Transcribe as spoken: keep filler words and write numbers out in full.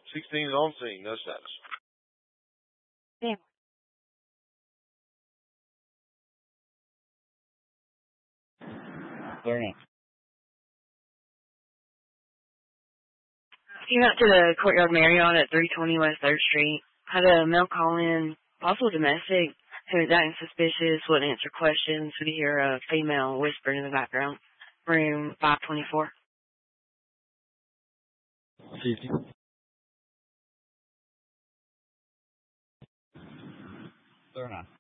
sixteen is on scene. No status. Damn. Clear now. Came out to the Courtyard Marriott at three twenty West third Street. Had a male call in, possible domestic, who was acting suspicious, wouldn't answer questions. We could hear a female whispering in the background. Room five twenty-four. fifty. Clear now.